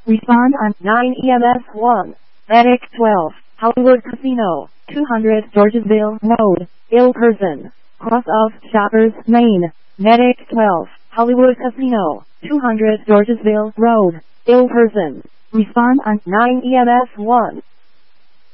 Respond on 9 EMS 1. Medic 12. Hollywood Casino. 200 Georgesville Road. Ill person. Cross of Shoppers, Maine. Medic 12. Hollywood Casino. 200 Georgesville Road. Ill person. Respond on 9 EMS 1.